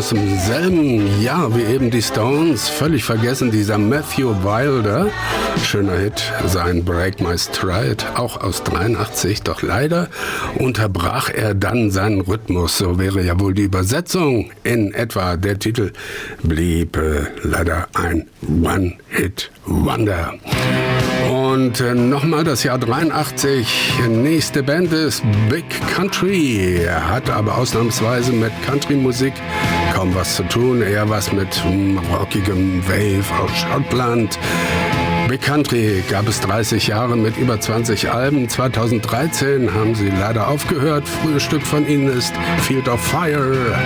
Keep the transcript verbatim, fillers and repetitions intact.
aus demselben Jahr wie eben die Stones. Völlig vergessen, dieser Matthew Wilder. Schöner Hit, sein Break My Stride, auch aus dreiundachtzig. Doch leider unterbrach er dann seinen Rhythmus. So wäre ja wohl die Übersetzung in etwa. Der Titel blieb äh, leider ein One-Hit-Wonder. Und äh, nochmal das Jahr dreiundachtzig. Nächste Band ist Big Country. Er hat aber ausnahmsweise mit Country-Musik kaum was zu tun. Eher was mit hm, rockigem Wave aus Schottland. Big Country gab es dreißig Jahre mit über zwanzig Alben. zweitausenddreizehn haben sie leider aufgehört. Frühes Stück von ihnen ist Field of Fire.